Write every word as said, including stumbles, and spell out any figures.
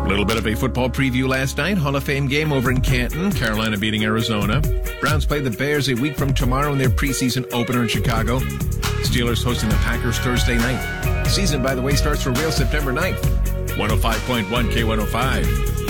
little bit of a football preview last night. Hall of Fame game over in Canton. Carolina beating Arizona. Browns play the Bears a week from tomorrow in their preseason opener in Chicago. Steelers hosting the Packers Thursday night. Season, by the way, starts for real September ninth. one oh five point one K one oh five.